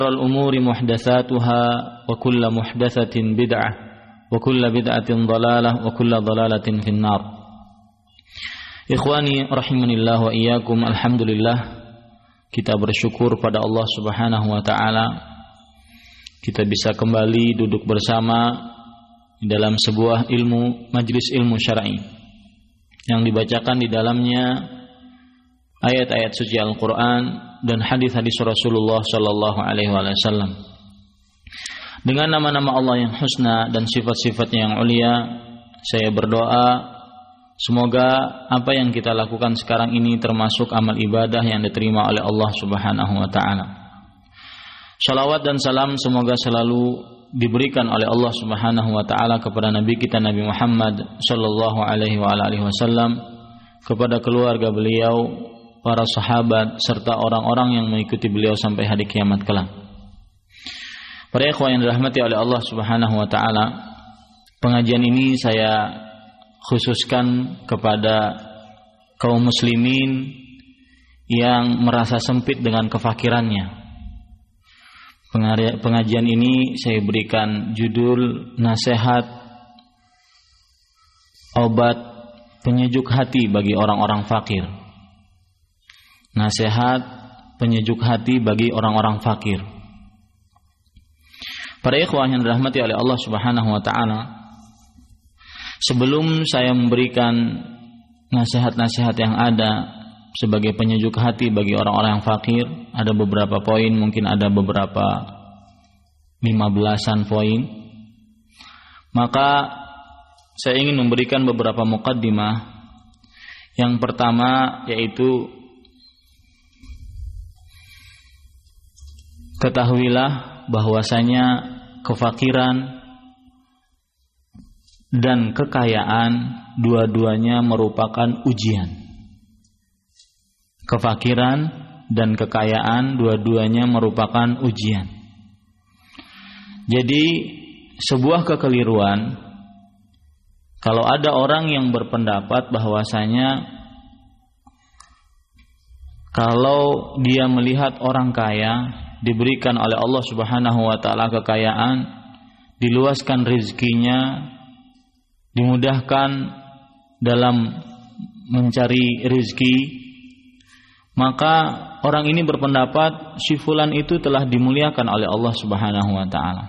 الأمور محدثاتها وكل محدثة بدعة وكل بدعة ضلالة وكل ضلالة في النار. Ikhwani rahimanillah wa iyyakum, alhamdulillah kita bersyukur pada Allah Subhanahu wa taala kita bisa kembali duduk bersama dalam sebuah majelis ilmu syar'i yang dibacakan di dalamnya ayat-ayat suci Al-Qur'an dan hadis-hadis Rasulullah sallallahu alaihi wasallam. Dengan nama-nama Allah yang husna dan sifat-sifatnya yang ulia, saya berdoa semoga apa yang kita lakukan sekarang ini termasuk amal ibadah yang diterima oleh Allah Subhanahu wa taala. Shalawat dan salam semoga selalu diberikan oleh Allah Subhanahu wa taala kepada nabi kita Nabi Muhammad sallallahu alaihi wasallam, kepada keluarga beliau, para sahabat serta orang-orang yang mengikuti beliau sampai hari kiamat kelak. Para ikhwan yang dirahmati oleh Allah Subhanahu wa taala, pengajian ini saya khususkan kepada kaum muslimin yang merasa sempit dengan kefakirannya. Pengajian ini saya berikan judul nasihat obat penyejuk hati bagi orang-orang fakir. Nasihat penyejuk hati bagi orang-orang fakir. Para ikhwan yang dirahmati oleh Allah Subhanahu wa taala, sebelum saya memberikan nasihat-nasihat yang ada sebagai penyejuk hati bagi orang-orang yang fakir, ada beberapa poin, mungkin ada beberapa 15-an poin. Maka saya ingin memberikan beberapa muqaddimah. Yang pertama yaitu ketahuilah bahwasanya kefakiran dan kekayaan dua-duanya merupakan ujian. Kefakiran dan kekayaan dua-duanya merupakan ujian. Jadi sebuah kekeliruan kalau ada orang yang berpendapat bahwasanya kalau dia melihat orang kaya diberikan oleh Allah Subhanahu wa taala kekayaan, diluaskan rezekinya, dimudahkan dalam mencari rezeki, maka orang ini berpendapat si fulan itu telah dimuliakan oleh Allah Subhanahu wa taala.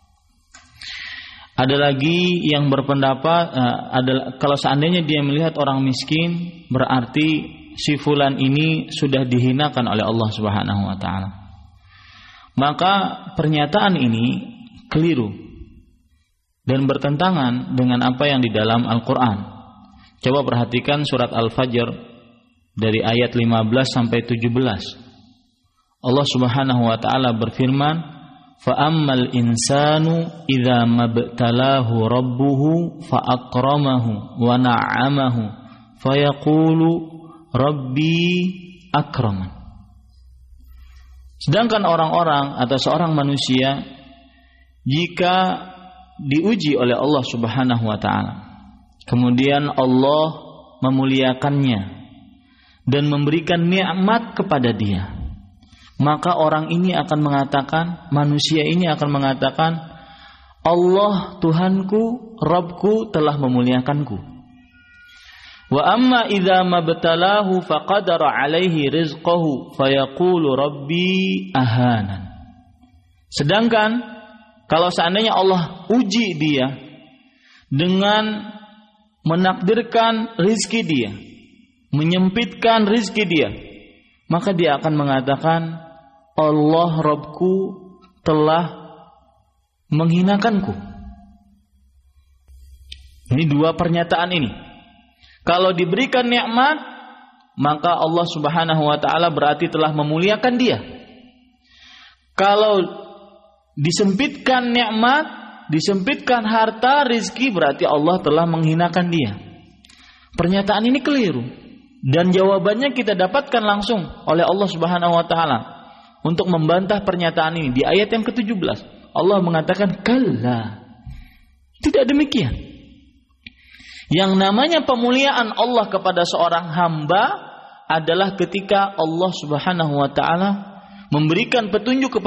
Ada lagi yang berpendapat kalau seandainya dia melihat orang miskin, berarti si fulan ini sudah dihinakan oleh Allah Subhanahu wa taala. Maka pernyataan ini keliru dan bertentangan dengan apa yang di dalam Al-Qur'an. Coba perhatikan surat Al-Fajr dari ayat 15 sampai 17. Allah Subhanahu wa taala berfirman, "Fa ammal insanu idza mabtalahu rabbuhu fa akramahu wa na'amahu fayaqulu rabbi akraman." Sedangkan orang-orang atau seorang manusia jika diuji oleh Allah Subhanahu wa taala, kemudian Allah memuliakannya dan memberikan nikmat kepada dia, maka orang ini akan mengatakan, manusia ini akan mengatakan, Allah Tuhanku, Rabbku telah memuliakanku. Wa amma idza mabtalahu faqadara alaihi rizqahu fayaqulu rabbi ahanan. Sedangkan kalau seandainya Allah uji dia dengan menakdirkan rizki dia, menyempitkan rizki dia, maka dia akan mengatakan Allah Rabbku telah menghinakanku. Ini dua pernyataan ini. Kalau diberikan nikmat, maka Allah Subhanahu wa taala berarti telah memuliakan dia. Kalau disempitkan nikmat, disempitkan harta, rizki, berarti Allah telah menghinakan dia. Pernyataan ini keliru dan jawabannya kita dapatkan langsung oleh Allah Subhanahu wa taala untuk membantah pernyataan ini di ayat yang ke-17. Allah mengatakan kalla. Tidak demikian. Yang namanya pemuliaan Allah kepada seorang hamba adalah ketika Allah Subhanahu wa taala memberikan petunjuk kepada seorang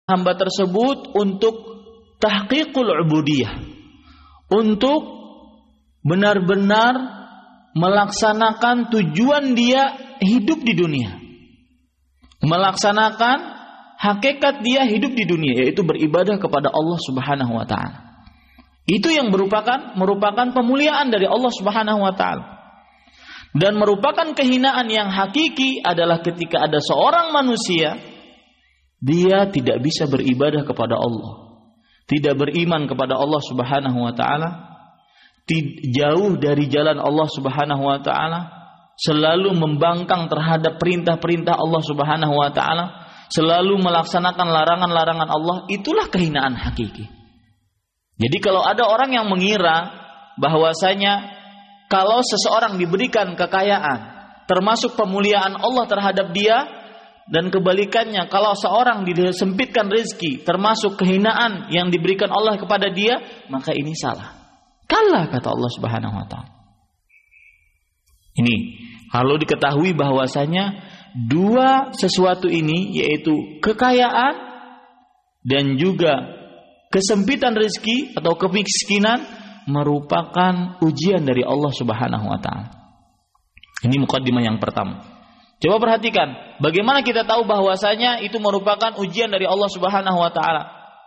hamba tersebut untuk tahqiqul ubudiyah, untuk benar-benar melaksanakan tujuan dia hidup di dunia, melaksanakan hakikat dia hidup di dunia, yaitu beribadah kepada Allah Subhanahu wa taala. Itu yang merupakan pemuliaan dari Allah Subhanahu wa taala. Dan merupakan kehinaan yang hakiki adalah ketika ada seorang manusia dia tidak bisa beribadah kepada Allah, tidak beriman kepada Allah Subhanahu wa taala, jauh dari jalan Allah Subhanahu wa taala, selalu membangkang terhadap perintah-perintah Allah Subhanahu wa taala, selalu melaksanakan larangan-larangan Allah. Itulah kehinaan hakiki. Jadi kalau ada orang yang mengira bahwasanya kalau seseorang diberikan kekayaan termasuk pemuliaan Allah terhadap dia, dan kebalikannya kalau seorang disempitkan rezeki termasuk kehinaan yang diberikan Allah kepada dia, maka ini salah. Kala, kata Allah Subhanahu wa taala. Ini kalau diketahui bahwasanya dua sesuatu ini, yaitu kekayaan dan juga kesempitan rezeki atau kemiskinan, merupakan ujian dari Allah Subhanahu wa taala. Ini mukaddimah yang pertama. Coba perhatikan bagaimana kita tahu bahwasanya itu merupakan ujian dari Allah Subhanahu wa taala.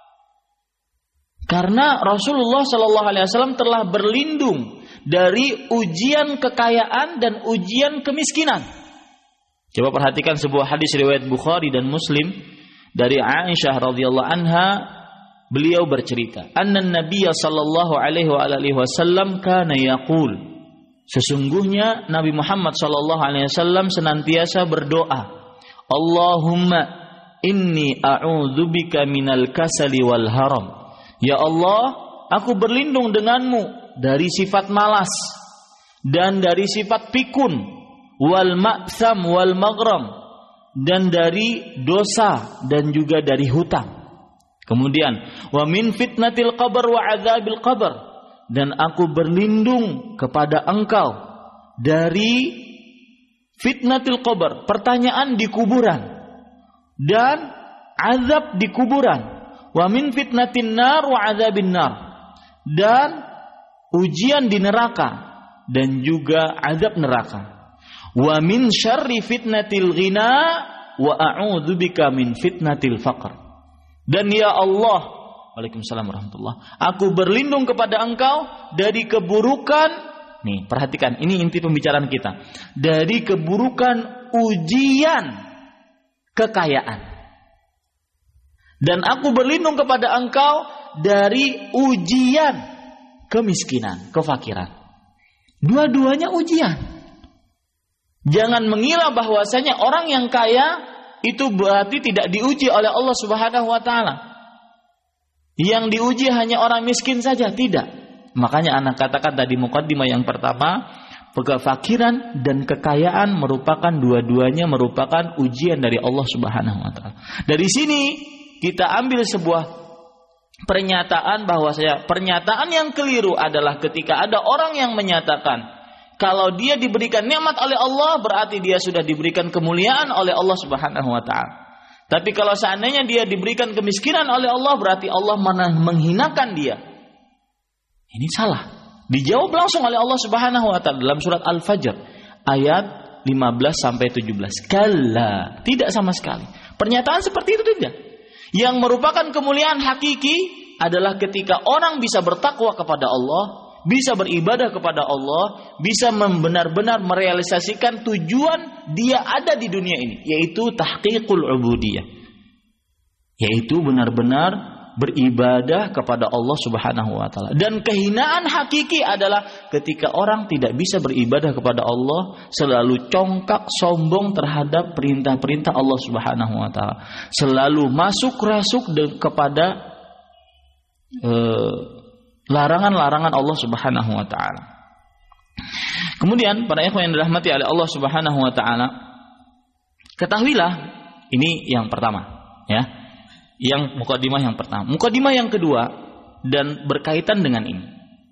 Karena Rasulullah sallallahu alaihi wasallam telah berlindung dari ujian kekayaan dan ujian kemiskinan. Coba perhatikan sebuah hadis riwayat Bukhari dan Muslim dari Aisyah radhiyallahu anha. Beliau bercerita, annan nabiyya sallallahu alaihi wasallam kana yaqul, sesungguhnya Nabi Muhammad sallallahu alaihi wasallam senantiasa berdoa, Allahumma inni a'udzubika minal kasali wal haram. Ya Allah, aku berlindung denganmu dari sifat malas dan dari sifat pikun, wal ma'tham wal maghram, dan dari dosa dan juga dari hutang. Kemudian wa min fitnatil qabr wa adzabil qabr, dan aku berlindung kepada engkau dari fitnatil qabr, pertanyaan di kuburan, dan azab di kuburan. Wa min fitnatin nar wa adzabin nar, dan ujian di neraka dan juga azab neraka. Wa min syarri fitnatil ghina wa a'udzubika min fitnatil faqr. Dan ya Allah, waalaikumsalam warahmatullah, aku berlindung kepada engkau dari keburukan, nih perhatikan, ini inti pembicaraan kita, dari keburukan ujian kekayaan. Dan aku berlindung kepada engkau dari ujian kemiskinan, kefakiran. Dua-duanya ujian. Jangan mengira bahwasanya orang yang kaya itu berarti tidak diuji oleh Allah Subhanahu wa taala. Yang diuji hanya orang miskin saja, tidak. Makanya anak katakan tadi mukaddimah yang pertama, kefakiran dan kekayaan merupakan dua-duanya merupakan ujian dari Allah Subhanahu wa taala. Dari sini kita ambil sebuah pernyataan bahwasanya pernyataan yang keliru adalah ketika ada orang yang menyatakan kalau dia diberikan nikmat oleh Allah, berarti dia sudah diberikan kemuliaan oleh Allah Subhanahu wa taala. Tapi kalau seandainya dia diberikan kemiskinan oleh Allah, berarti Allah menghinakan dia. Ini salah. Dijawab langsung oleh Allah Subhanahu wa taala dalam surat Al-Fajr ayat 15 sampai 17. Kalla, tidak sama sekali. Pernyataan seperti itu tidak. Yang merupakan kemuliaan hakiki adalah ketika orang bisa bertakwa kepada Allah, bisa beribadah kepada Allah, bisa benar-benar merealisasikan tujuan dia ada di dunia ini, yaitu tahqiqul ubudiyah, yaitu benar-benar beribadah kepada Allah Subhanahu wa taala. Dan kehinaan hakiki adalah ketika orang tidak bisa beribadah kepada Allah, selalu congkak sombong terhadap perintah-perintah Allah Subhanahu wa taala, selalu masuk-rasuk kepada larangan-larangan Allah Subhanahu wa taala. Kemudian para ikhwan yang dirahmati oleh Allah Subhanahu wa taala, ketahuilah ini yang pertama, ya. Yang mukadimah yang pertama. Mukadimah yang kedua dan berkaitan dengan ini,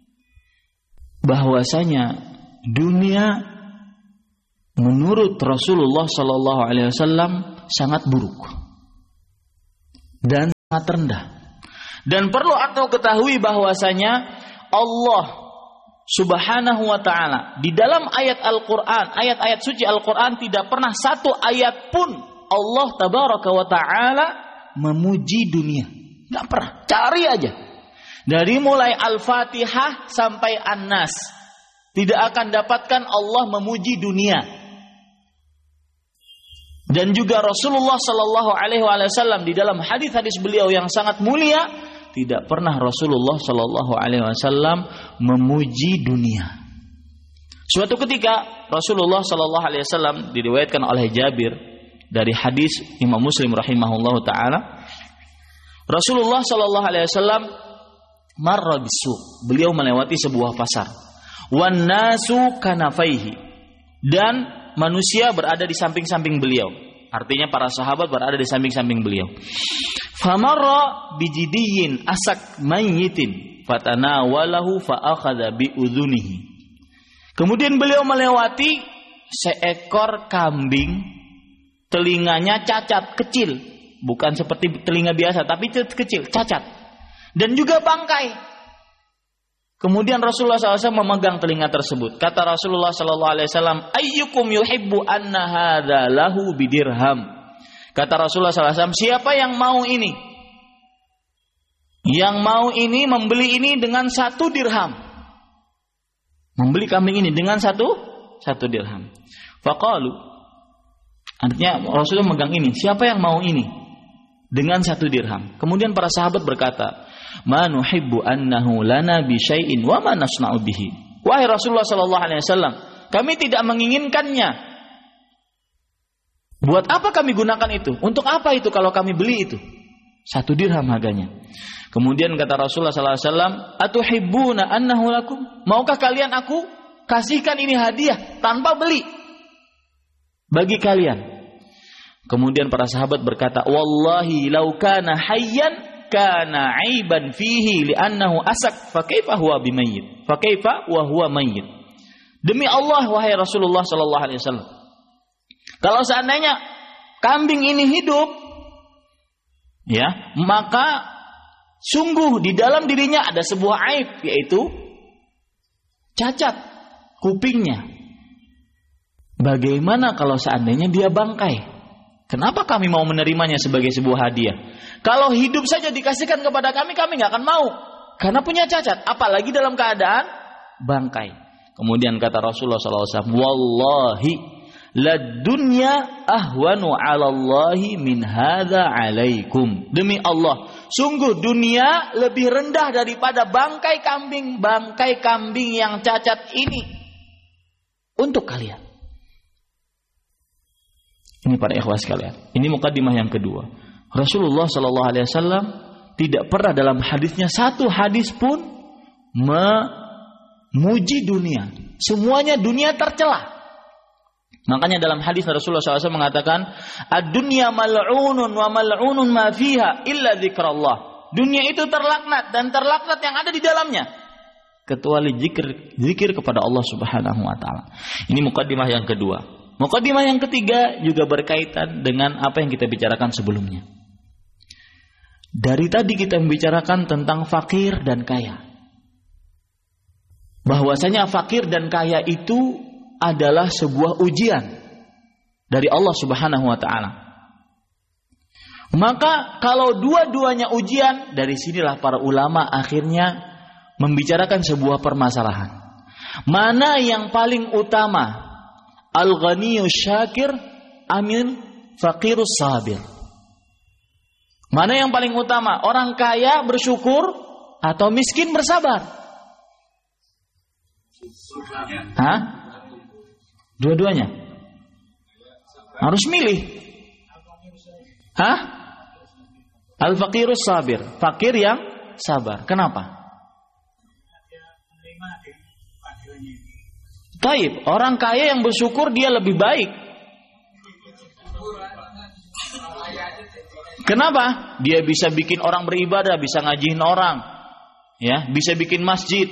bahwasanya dunia menurut Rasulullah sallallahu alaihi wasallam sangat buruk dan sangat rendah. Dan perlu antum ketahui bahwasanya Allah Subhanahu wa ta'ala di dalam ayat Al-Quran, ayat-ayat suci Al-Quran, tidak pernah satu ayat pun Allah Tabaraka wa ta'ala memuji dunia. Tidak pernah. Cari aja. Dari mulai Al-Fatihah sampai An-Nas, tidak akan dapatkan Allah memuji dunia. Dan juga Rasulullah Sallallahu Alaihi Wasallam di dalam hadis-hadis beliau yang sangat mulia, tidak pernah Rasulullah Sallallahu Alaihi Wasallam memuji dunia. Suatu ketika Rasulullah Sallallahu Alaihi Wasallam, diriwayatkan oleh Jabir dari hadis Imam Muslim rahimahullah taala, Rasulullah Sallallahu Alaihi Wasallam marra bisu, beliau melewati sebuah pasar, wan nasu kanafaihi, dan manusia berada di samping-samping beliau. Artinya para sahabat berada di samping-samping beliau. Famarra bijidiyin asak mayyitin fatanawalahu faakhadha biudhunihi. Kemudian beliau melewati seekor kambing, telinganya cacat kecil, bukan seperti telinga biasa tapi kecil, cacat, dan juga bangkai. Kemudian Rasulullah SAW memegang telinga tersebut. Kata Rasulullah SAW, ayyukum yuhibbu anna hadha lahu bidirham. Kata Rasulullah SAW, siapa yang mau ini? Yang mau ini, membeli ini dengan 1 dirham. Membeli kambing ini dengan satu dirham. Faqalu, artinya Rasulullah memegang ini. Siapa yang mau ini? Dengan 1 dirham. Kemudian para sahabat berkata, ma nuhibbu annahu lana bi syai'in wa ma nasna'u bihi. Wahai Rasulullah sallallahu alaihi wasallam, kami tidak menginginkannya. Buat apa kami gunakan itu? Untuk apa itu kalau kami beli itu? 1 dirham harganya. Kemudian kata Rasulullah sallallahu alaihi wasallam, atuhibbuna annahu lakum? Maukah kalian aku kasihkan ini hadiah tanpa beli bagi kalian? Kemudian para sahabat berkata, wallahi law kana hayyan kana aiban fihi li'annahu asak fa kaifa huwa bimayyit fa kaifa wa huwa mayyit. Demi Allah wahai Rasulullah sallallahu alaihi wasallam, kalau seandainya kambing ini hidup, ya, maka sungguh di dalam dirinya ada sebuah aib, yaitu cacat kupingnya. Bagaimana kalau seandainya dia bangkai? Kenapa kami mau menerimanya sebagai sebuah hadiah? Kalau hidup saja dikasihkan kepada kami nggak akan mau. Karena punya cacat. Apalagi dalam keadaan bangkai. Kemudian kata Rasulullah SAW, wallahi la dunya ahwanu ala Allahi min hadha alaikum. Demi Allah, sungguh dunia lebih rendah daripada bangkai kambing yang cacat ini untuk kalian. Ini para ikhwah sekalian. Ini mukadimah yang kedua. Rasulullah sallallahu alaihi wasallam tidak pernah dalam hadisnya 1 hadis pun memuji dunia. Semuanya dunia tercela. Makanya dalam hadis Rasulullah SAW mengatakan, ad-dunya mal'unun wa mal'unun ma fiha illa dzikrullah. Dunia itu terlaknat dan terlaknat yang ada di dalamnya kecuali zikir kepada Allah Subhanahu wa taala. Ini mukadimah yang kedua. Mukadimah yang ketiga juga berkaitan dengan apa yang kita bicarakan sebelumnya. Dari tadi kita membicarakan tentang fakir dan kaya. Bahwasanya fakir dan kaya itu adalah sebuah ujian dari Allah Subhanahu wa taala. Maka kalau dua-duanya ujian, dari sinilah para ulama akhirnya membicarakan sebuah permasalahan. Mana yang paling utama? Al-ghaniyus syakir amin faqirus sabir. Mana yang paling utama? Orang kaya bersyukur atau miskin bersabar? Hah? Dua-duanya. Harus milih. Hah? Al-faqirus sabir. Fakir yang sabar. Kenapa? Taib, orang kaya yang bersyukur dia lebih baik. Kenapa? Dia bisa bikin orang beribadah, bisa ngajiin orang, ya, bisa bikin masjid.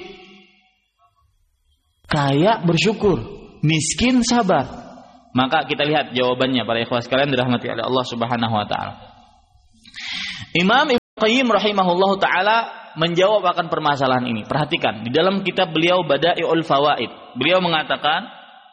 Kaya bersyukur, miskin sabar. Maka kita lihat jawabannya para ikhwas sekalian dirahmati oleh Allah Subhanahu wa taala. Imam Qayyim rahimahullahu taala menjawab akan permasalahan ini. Perhatikan, di dalam kitab beliau Bada'iul Fawaid, beliau mengatakan,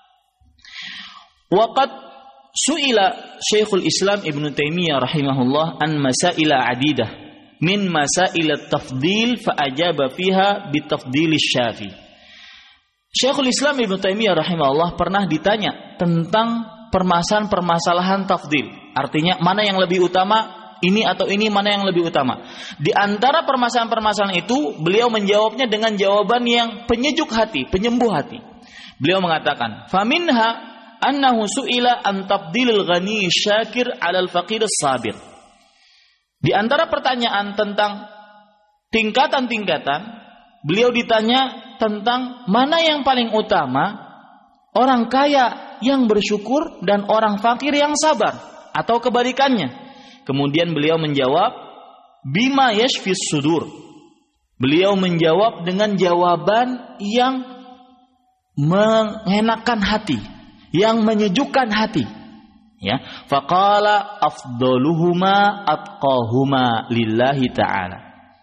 waqad su'ila Syekhul Islam Ibnu Taimiyah rahimahullah an masaila adidah min masail at-tafdil fa ajaba fiha bi tafdil Syafi'i. Syekhul Islam Ibnu Taimiyah rahimahullah pernah ditanya tentang permasalahan tafdil. Artinya mana yang lebih utama, ini atau ini, mana yang lebih utama. Di antara permasalahan-permasalahan itu, beliau menjawabnya dengan jawaban yang penyejuk hati, penyembuh hati. Beliau mengatakan, "Faminha annahu su'ila an tafdilil ghani syakir 'alal faqir sabir." Di antara pertanyaan tentang tingkatan-tingkatan, beliau ditanya tentang mana yang paling utama, orang kaya yang bersyukur dan orang fakir yang sabar, atau kebalikannya. Kemudian beliau menjawab, bima yashfis sudur. Beliau menjawab dengan jawaban yang mengenakan hati, yang menyejukkan hati. Ya, faqala afdaluhuma atqahuma lillahi ta'ala.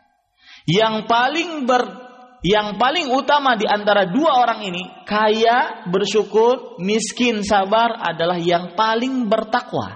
Yang paling utama di antara dua orang ini, kaya, bersyukur, miskin, sabar, adalah yang paling bertakwa.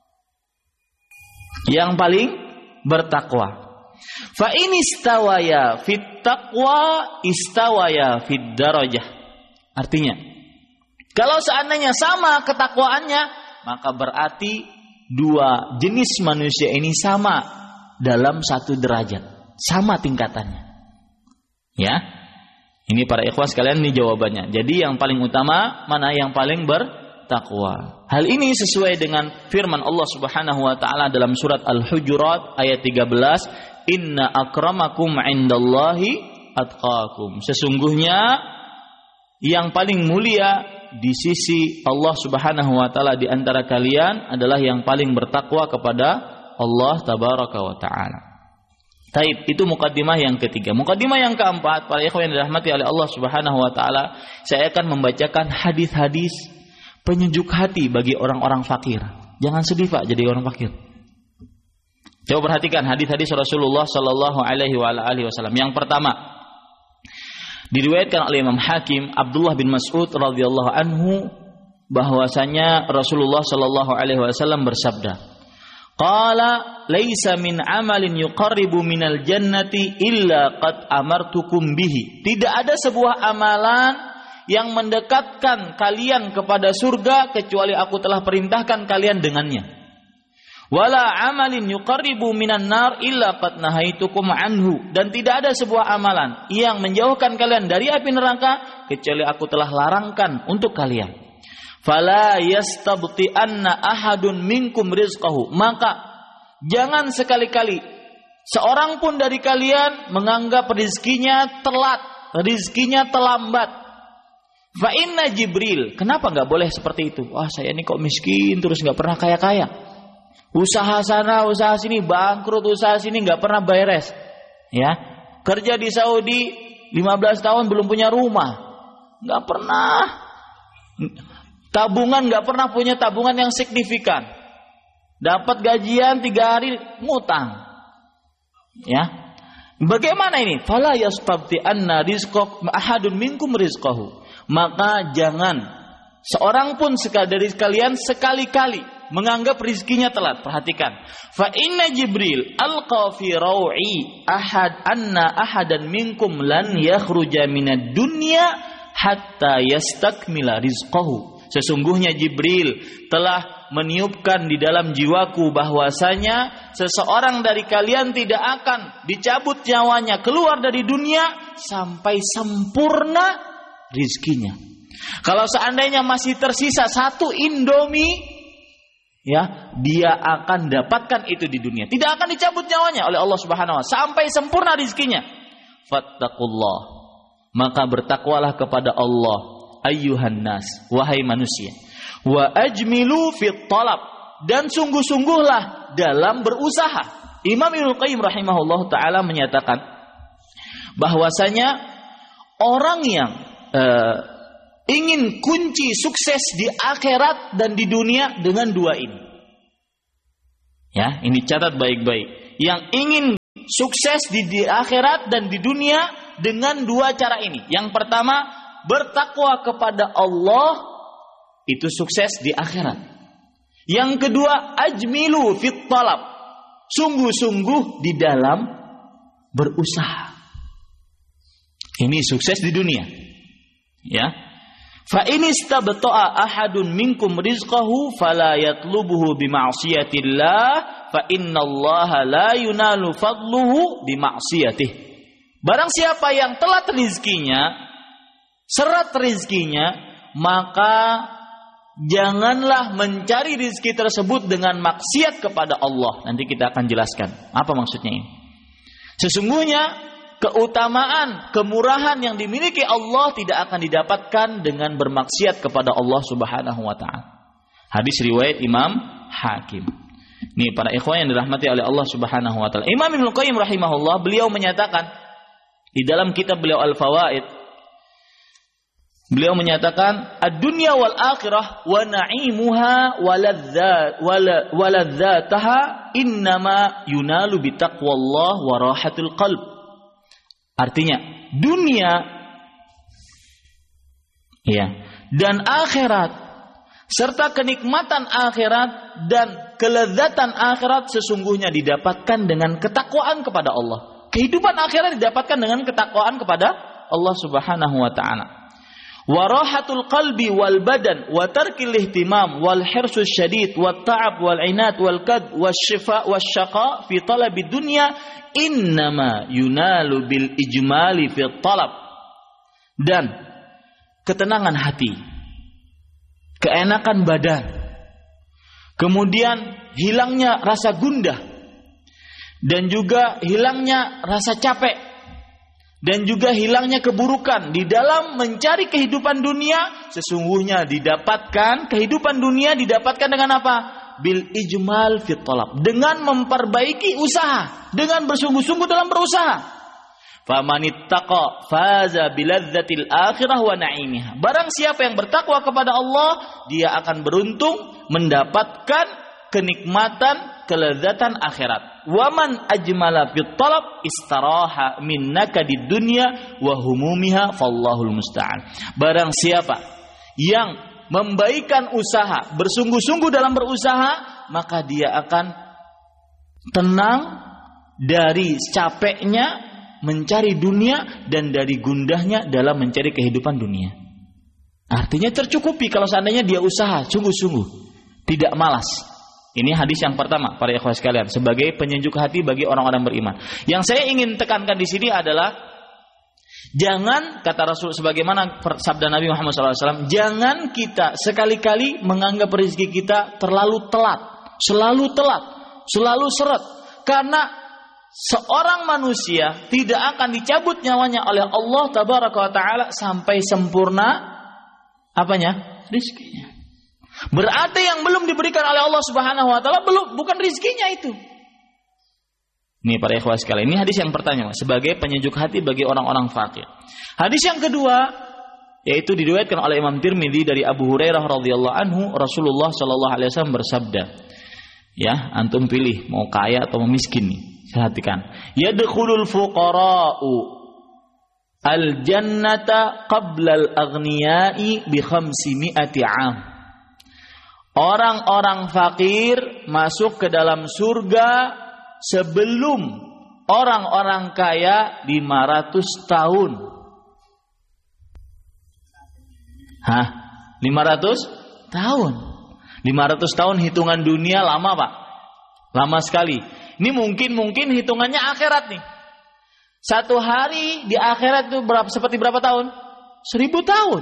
Yang paling bertakwa. Fa in istawaya fit taqwa istawaya fid darajah. Artinya, kalau seandainya sama ketakwaannya, maka berarti dua jenis manusia ini sama dalam satu derajat, sama tingkatannya. Ya. Ini para ikhwah sekalian, ini jawabannya. Jadi yang paling utama mana yang paling bertakwa. Hal ini sesuai dengan firman Allah Subhanahu wa taala dalam surat Al-Hujurat ayat 13, "Inna akramakum 'indallahi atqakum." Sesungguhnya yang paling mulia di sisi Allah Subhanahu wa taala di antara kalian adalah yang paling bertakwa kepada Allah tabaraka wa taala. Taib, itu mukaddimah yang ketiga. Mukaddimah yang keempat, para ikhwan yang dirahmati oleh Allah Subhanahu wa taala, saya akan membacakan hadis-hadis penyejuk hati bagi orang-orang fakir. Jangan sedih Pak jadi orang fakir. Coba perhatikan hadis-hadis Rasulullah sallallahu alaihi wasallam. Yang pertama, diriwayatkan oleh Imam Hakim, Abdullah bin Mas'ud radhiyallahu anhu, bahwasanya Rasulullah sallallahu alaihi wasallam bersabda, "Qala laisa min amalin yuqarribu minal jannati illa qad amartukum bihi." Tidak ada sebuah amalan yang mendekatkan kalian kepada surga kecuali aku telah perintahkan kalian dengannya. Wala amalin yuqarribu minan nar illa qad nahaitukum anhu. Dan tidak ada sebuah amalan yang menjauhkan kalian dari api neraka kecuali aku telah larangkan untuk kalian. Fala yastabti'anna ahadun minkum rizqahu. Maka jangan sekali-kali seorang pun dari kalian menganggap rezekinya telat, rezekinya terlambat. Fa inna Jibril, kenapa enggak boleh seperti itu? Wah, saya ini kok miskin terus enggak pernah kaya-kaya. Usaha sana, usaha sini bangkrut, usaha sini enggak pernah beres. Ya. Kerja di Saudi 15 tahun belum punya rumah. Enggak pernah. Tabungan enggak pernah punya tabungan yang signifikan. Dapat gajian 3 hari ngutang. Ya. Bagaimana ini? Fala yastabti anna rizqak ahadun minkum rizqahu. Maka jangan seorang pun dari kalian sekali-kali menganggap rizkinya telat. Perhatikan. Fa inna Jibril alqa fi raw'i anna ahadan minkum lan yakhruja minad dunya hatta yastakmila rizqahu. Sesungguhnya Jibril telah meniupkan di dalam jiwaku bahwasanya seseorang dari kalian tidak akan dicabut nyawanya keluar dari dunia sampai sempurna rizkinya. Kalau seandainya masih tersisa 1 Indomie, ya, dia akan dapatkan itu di dunia. Tidak akan dicabut nyawanya oleh Allah Subhanahu wa taala sampai sempurna rizkinya. Fattaqullah. Maka bertakwalah kepada Allah, ayyuhan nas, wahai manusia. Wa ajmilu fit talab, dan sungguh-sungguhlah dalam berusaha. Imam Ibnu Qayyim rahimahullah taala menyatakan bahwasanya orang yang ingin kunci sukses di akhirat dan di dunia dengan 2 ini. Ya, ini catat baik-baik. Yang ingin sukses di akhirat dan di dunia dengan dua cara ini. Yang pertama, bertakwa kepada Allah, itu sukses di akhirat. Yang kedua, ajmilu fit talab, sungguh-sungguh di dalam berusaha. Ini sukses di dunia. Ya. Fa in istabta'a ahadun minkum rizqahu fala yatlubuhu bi ma'siyatillah fa innallaha la yunalu fadluhu bi ma'siyatih. Barang siapa yang telat rezekinya, seret rezekinya, maka janganlah mencari rezeki tersebut dengan maksiat kepada Allah. Nanti kita akan jelaskan apa maksudnya ini. Sesungguhnya keutamaan, kemurahan yang dimiliki Allah tidak akan didapatkan dengan bermaksiat kepada Allah Subhanahu wa taala. Hadis riwayat Imam Hakim. Ini para ikhwan yang dirahmati oleh Allah Subhanahu wa taala. Imam Ibnu Qayyim rahimahullah, beliau menyatakan di dalam kitab beliau Al-Fawaid, beliau menyatakan ad-dunya wal akhirah wa na'imuha wa ladzataha innama yunalu bi taqwallah wa rahatil qalb. Artinya dunia ya dan akhirat serta kenikmatan akhirat dan kelezatan akhirat sesungguhnya didapatkan dengan ketakwaan kepada Allah. Kehidupan akhirat didapatkan dengan ketakwaan kepada Allah Subhanahu wa taala. Wa rahatul qalbi wal badan wa tarkil ihtimam wal hirsus syadid wat ta'ab wal inat wal kad wasyifa wasyaqa fi talabid dunya innama yunalu bil ijmali fi talab. Dan ketenangan hati, keenakan badan, kemudian hilangnya rasa gundah, dan juga hilangnya rasa capek, dan juga hilangnya keburukan di dalam mencari kehidupan dunia, sesungguhnya didapatkan kehidupan dunia didapatkan dengan apa? Bil ijmal fit talab, dengan memperbaiki usaha, dengan bersungguh-sungguh dalam berusaha. Famanittaqa faza biladzatil akhirah wa na'imiha. Barang siapa yang bertakwa kepada Allah, dia akan beruntung mendapatkan kenikmatan, kelezatan akhirat. Waman ajmala fit talab istaraha min nakadid dunya wa humumiha fallahul musta'an. Barang siapa yang membaikan usaha, bersungguh-sungguh dalam berusaha, maka dia akan tenang dari capeknya mencari dunia dan dari gundahnya dalam mencari kehidupan dunia. Artinya tercukupi kalau seandainya dia usaha sungguh-sungguh, tidak malas. Ini hadis yang pertama, para ikhwah sekalian, sebagai penyejuk hati bagi orang-orang beriman. Yang saya ingin tekankan di sini adalah jangan, kata Rasul sebagaimana sabda Nabi Muhammad SAW, jangan kita sekali-kali menganggap rezeki kita terlalu telat, selalu seret. Karena seorang manusia tidak akan dicabut nyawanya oleh Allah Tabaraka wa Ta'ala sampai sempurna apanya? Rezekinya. Berarti yang belum diberikan oleh Allah Subhanahu wa Ta'ala bukan rezekinya itu. Ini para ikhwah sekalian, ini hadis yang pertama sebagai penyejuk hati bagi orang-orang fakir. Hadis yang kedua yaitu diriwayatkan oleh Imam Tirmidzi dari Abu Hurairah radhiyallahu anhu, Rasulullah sallallahu alaihi wasallam bersabda, ya, antum pilih mau kaya atau mau miskin nih. Perhatikan. Yadkhulul fuqara'u al-jannata qabla al-aghniyai bi 500 'am. Orang-orang fakir masuk ke dalam surga sebelum orang-orang kaya 500 tahun. 500 tahun. 500 tahun hitungan dunia lama, Pak. Lama sekali. Ini mungkin hitungannya akhirat nih. Satu hari di akhirat itu seperti berapa tahun? 1000 tahun.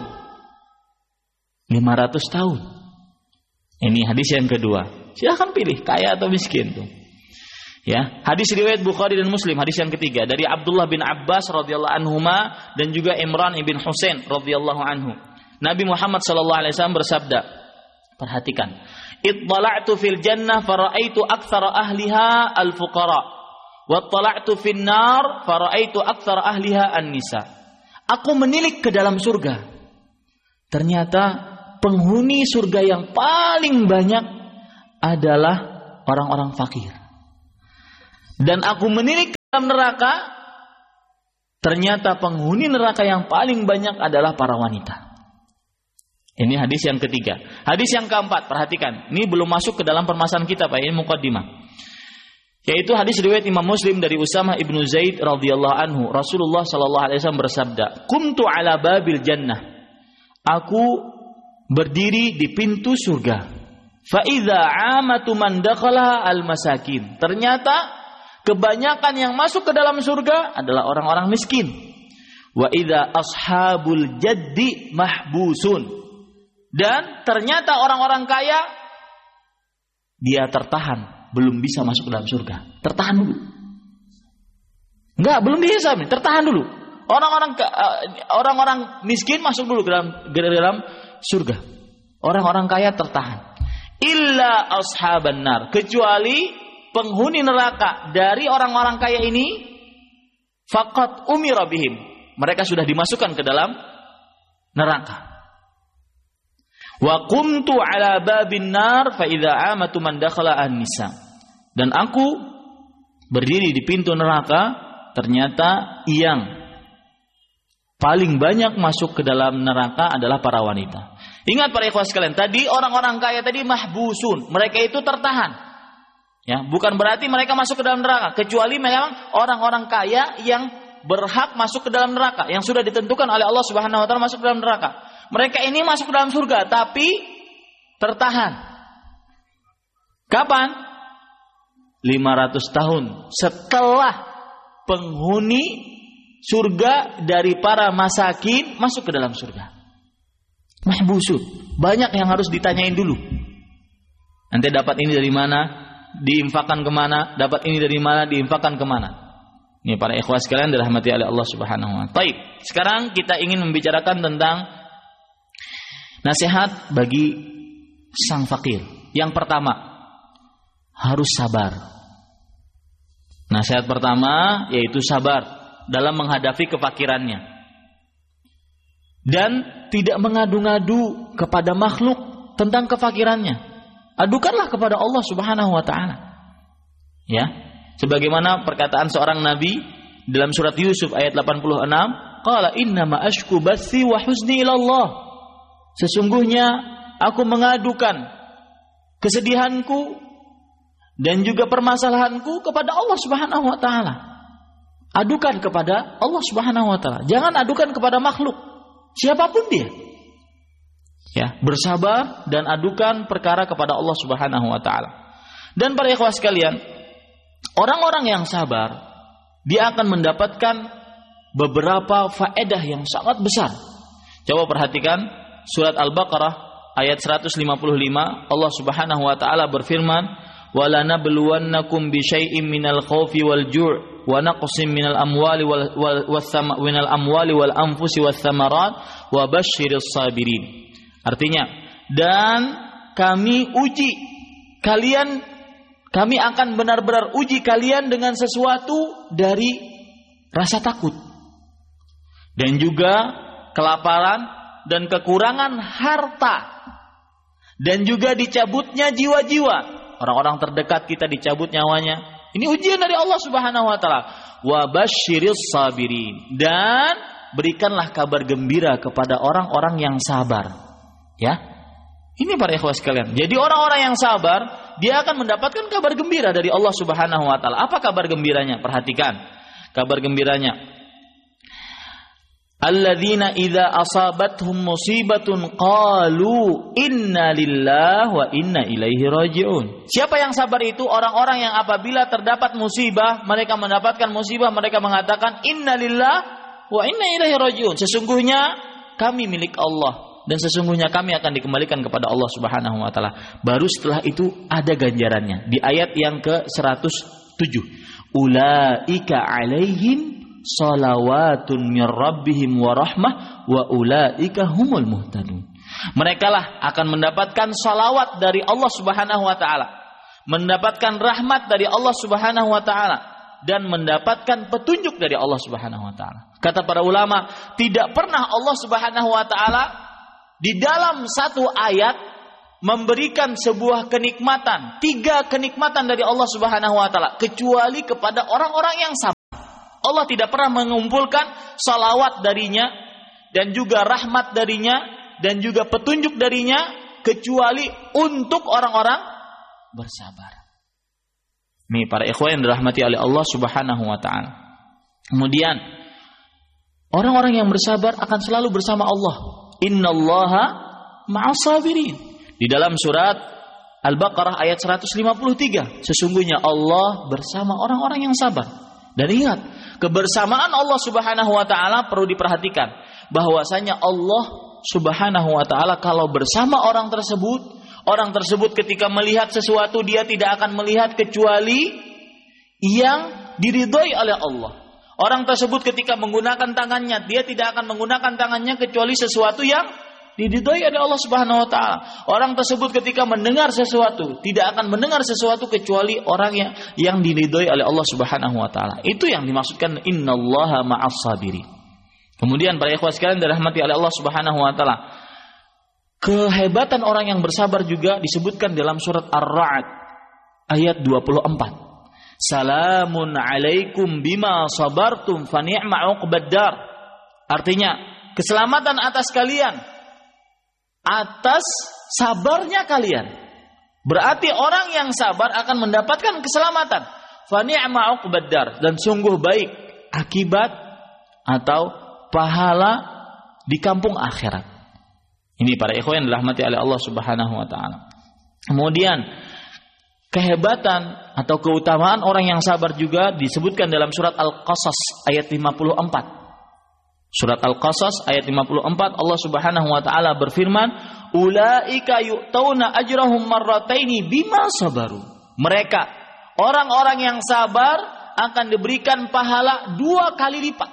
500 tahun. Ini hadis yang kedua. Silahkan pilih kaya atau miskin tuh. Ya, hadis riwayat Bukhari dan Muslim, hadis yang ketiga dari Abdullah bin Abbas radhiyallahu anhuma dan juga Imran ibn Husain radhiyallahu anhu. Nabi Muhammad sallallahu alaihi wasallam bersabda, perhatikan, "Ittala'tu fil jannah fara'aitu aktsara ahliha al-fuqara, wa ittala'tu fin nar fara'aitu aktsara ahliha an-nisa." Aku menilik ke dalam surga. Ternyata penghuni surga yang paling banyak adalah orang-orang fakir. Dan aku menilik dalam neraka, ternyata penghuni neraka yang paling banyak adalah para wanita. Ini hadis yang ketiga. Hadis yang keempat, perhatikan. Ini belum masuk ke dalam permasalahan kita, Pak. Ini muqaddimah. Yaitu hadis riwayat Imam Muslim dari Usamah ibnu Zaid radhiyallahu anhu. Rasulullah sallallahu alaihi wasallam bersabda, "Qumtu ala babil jannah." Aku berdiri di pintu surga. Fa idza 'amatu man dakhala al-masakin. Ternyata kebanyakan yang masuk ke dalam surga adalah orang-orang miskin. Wa idza ashabul jaddi mahbusun. Dan ternyata orang-orang kaya dia tertahan, belum bisa masuk ke dalam surga. Tertahan dulu. Enggak, belum bisa, tertahan dulu. Orang-orang miskin masuk dulu ke dalam surga. Orang-orang kaya tertahan. Illa ashaban nar, kecuali penghuni neraka dari orang-orang kaya ini, faqat umira bihim. Mereka sudah dimasukkan ke dalam neraka. Wa qumtu ala babin nar fa idza amatu man dakhala an-nisa. Dan aku berdiri di pintu neraka, ternyata yang paling banyak masuk ke dalam neraka adalah para wanita. Ingat para ikhwas sekalian, tadi orang-orang kaya tadi mahbusun, mereka itu tertahan. Ya, bukan berarti mereka masuk ke dalam neraka, kecuali memang orang-orang kaya yang berhak masuk ke dalam neraka, yang sudah ditentukan oleh Allah Subhanahu wa taala masuk ke dalam neraka. Mereka ini masuk ke dalam surga tapi tertahan. Kapan? 500 tahun setelah penghuni surga dari para masakin masuk ke dalam surga. Mahbusud. Banyak yang harus ditanyain dulu. Nanti dapat ini dari mana? Diinfakkan kemana? Dapat ini dari mana? Diinfakkan kemana? Ini para ikhwas sekalian dirahmati oleh Allah Subhanahu wa taala. Baik, sekarang kita ingin membicarakan tentang nasihat bagi sang fakir. Yang pertama, harus sabar. Nasihat pertama yaitu sabar dalam menghadapi kefakirannya. Dan tidak mengadu-ngadu kepada makhluk tentang kefakirannya. Adukanlah kepada Allah Subhanahu wa taala. Ya. Sebagaimana perkataan seorang nabi dalam surat Yusuf ayat 86, qala innama ashku bathi wa huzni ila Allah. Sesungguhnya aku mengadukan kesedihanku dan juga permasalahanku kepada Allah Subhanahu wa taala. Adukan kepada Allah Subhanahu wa taala. Jangan adukan kepada makhluk, siapapun dia. Ya, bersabar dan adukan perkara kepada Allah Subhanahu wa taala. Dan para ikhwah sekalian, orang-orang yang sabar, dia akan mendapatkan beberapa faedah yang sangat besar. Coba perhatikan surat Al-Baqarah ayat 155, Allah Subhanahu wa taala berfirman, "Wala nabluwannakum bi syai'im minal khaufi wal ju' wa naqsim minal amwali wal anfusi wath thamarat wa basyyiris sabirin." Artinya, dan kami uji kalian, kami akan benar-benar uji kalian dengan sesuatu dari rasa takut dan juga kelaparan dan kekurangan harta dan juga dicabutnya jiwa-jiwa. Orang-orang terdekat kita dicabut nyawanya. Ini ujian dari Allah Subhanahu wa taala. Wa basyiris sabirin, dan berikanlah kabar gembira kepada orang-orang yang sabar. Ya. Ini para ikhwas sekalian. Jadi orang-orang yang sabar, dia akan mendapatkan kabar gembira dari Allah Subhanahu wa taala. Apa kabar gembiranya? Perhatikan. Kabar gembiranya, alladzina idza asabathum musibatun qalu inna lillahi wa inna ilaihi raji'un. Siapa yang sabar itu? Orang-orang yang apabila terdapat musibah, mereka mendapatkan musibah, mereka mengatakan inna lillahi wa inna ilaihi raji'un. Sesungguhnya kami milik Allah dan sesungguhnya kami akan dikembalikan kepada Allah Subhanahu wa taala. Baru setelah itu ada ganjarannya di ayat yang ke-107. Ulaika alaihim salawatun mir rabbihim wa rahmah wa ulaika humul muhtadun. Mereka lah akan mendapatkan salawat dari Allah Subhanahu wa taala, mendapatkan rahmat dari Allah Subhanahu wa taala, dan mendapatkan petunjuk dari Allah Subhanahu wa taala. Kata para ulama, tidak pernah Allah Subhanahu wa taala di dalam satu ayat memberikan sebuah kenikmatan, 3 kenikmatan dari Allah Subhanahu wa taala kecuali kepada orang-orang yang sabar. Allah tidak pernah mengumpulkan salawat darinya dan juga rahmat darinya dan juga petunjuk darinya kecuali untuk orang-orang bersabar. Ini para ikhwan yang dirahmati oleh Allah Subhanahu wa taala. Kemudian orang-orang yang bersabar akan selalu bersama Allah. Innallaha ma'as sabirin. Di dalam surat Al-Baqarah ayat 153, sesungguhnya Allah bersama orang-orang yang sabar. Dan ingat, kebersamaan Allah Subhanahu wa taala perlu diperhatikan, bahwasanya Allah Subhanahu wa taala kalau bersama orang tersebut ketika melihat sesuatu dia tidak akan melihat kecuali yang diridhoi oleh Allah. Orang tersebut ketika menggunakan tangannya, dia tidak akan menggunakan tangannya kecuali sesuatu yang diridhoi oleh Allah Subhanahu wa taala. Orang tersebut ketika mendengar sesuatu, tidak akan mendengar sesuatu kecuali orang yang diridhoi oleh Allah Subhanahu wa taala. Itu yang dimaksudkan innallaha ma'as sabirin. Kemudian para ikhwah sekalian dirahmati oleh Allah Subhanahu wa taala, kehebatan orang yang bersabar juga disebutkan dalam surat Ar-Ra'd ayat 24. Salamun alaikum bima sabartum fa ni'ma 'uqbaddar. Artinya, keselamatan atas kalian atas sabarnya kalian. Berarti orang yang sabar akan mendapatkan keselamatan. Fa ni'ma 'uqbaddar, dan sungguh baik akibat atau pahala di kampung akhirat. Ini para ikhwan yang dirahmati oleh Allah Subhanahu wa taala. Kemudian kehebatan atau keutamaan orang yang sabar juga disebutkan dalam surat Al-Qasas ayat 54. Surat Al-Qasas ayat 54, Allah Subhanahu wa taala berfirman, "Ulaika yu'tauna ajrahum marrataini bima sabaru." Mereka, orang-orang yang sabar akan diberikan pahala 2 kali lipat.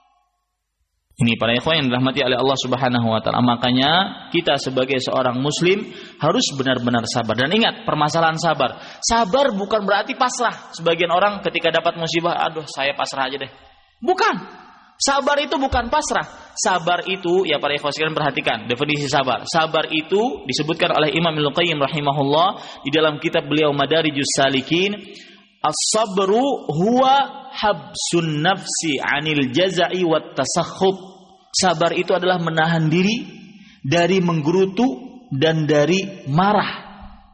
Ini para ikhwan yang dirahmati oleh Allah Subhanahu wa taala. Makanya kita sebagai seorang muslim harus benar-benar sabar. Dan ingat, permasalahan sabar. Sabar bukan berarti pasrah. Sebagian orang ketika dapat musibah, aduh saya pasrah aja deh. Bukan. Sabar itu bukan pasrah. Sabar itu, ya para ikhwan sekalian perhatikan definisi sabar. Sabar itu disebutkan oleh Imam Ibnu Qayyim rahimahullah di dalam kitab beliau Madarijus Salikin. As-sabru huwa habsun nafsi 'anil jaza'i wat tasakhub. Sabar itu adalah menahan diri dari menggerutu dan dari marah.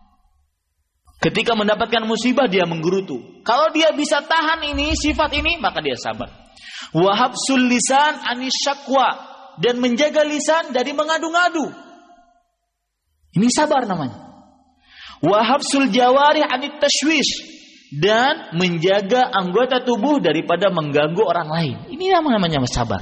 Ketika mendapatkan musibah dia menggerutu. Kalau dia bisa tahan ini, sifat ini, maka dia sabar. Wa habsul lisan 'anis syakwa, dan menjaga lisan dari mengadu-ngadu. Ini sabar namanya. Wa habsul jawarih 'anit tashwish, dan menjaga anggota tubuh daripada mengganggu orang lain. Ini namanya sabar.